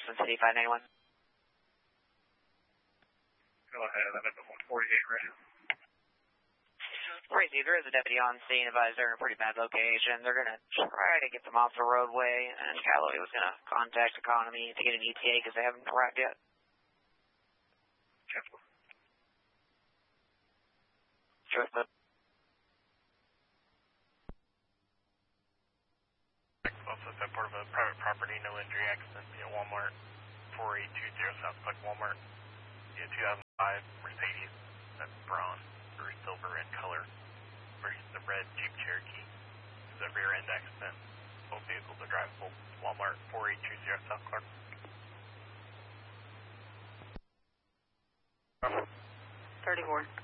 Jackson City 591. Go ahead, I'm at the 148 right now. Crazy, there is a deputy on scene, advised they're in a pretty bad location. They're going to try to get them off the roadway, and Callaway was going to contact Economy to get an ETA because they haven't arrived yet. Cancel. Sure, but... Also, that part of a private property, no injury accident, Walmart 4820 Southpike Walmart, 2005 Mercedes, that's bronze or silver in color, versus the red Jeep Cherokee. It's a rear end accident. Both vehicles are drivable. Walmart 4820 South Clark. 34.